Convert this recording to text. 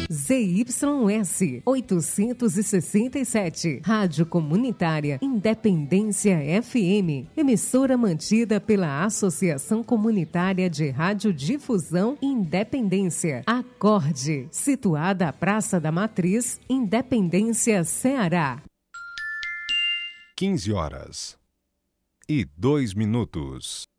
ZYS 867, Rádio Comunitária Independência FM, emissora mantida pela Associação Comunitária de Radiodifusão Independência, Acorde, situada à Praça da Matriz, Independência, Ceará. 15 horas e 2 minutos.